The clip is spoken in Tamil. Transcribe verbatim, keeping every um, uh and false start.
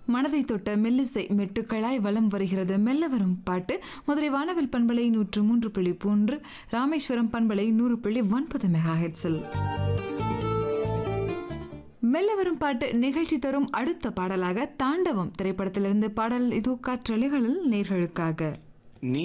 மனதை தொட்ட மெல்லிசை மெட்டுக்களாய் வலம் வருகிறது மெல்ல வரும் பாட்டு. மதுரை வானவில் பண்பலை நூற்று மூன்று புள்ளி மூன்று, ராமேஸ்வரம் பண்பலை நூறு புள்ளி ஒன்பது மெகா ஹெட்ஸில் மெல்ல வரும் பாட்டு நிகழ்ச்சி தரும் அடுத்த பாடலாக தாண்டவம் திரைப்படத்திலிருந்து பாடல். இது காற்றலைகளில் நேர்களுக்காக.